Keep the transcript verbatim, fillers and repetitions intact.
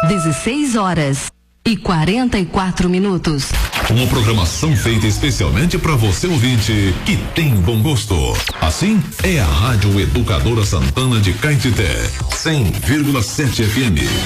dezesseis horas e quarenta e quatro minutos. Uma programação feita especialmente para você ouvinte que tem bom gosto. Assim é a Rádio Educadora Santana de Caetité, cem vírgula sete F M.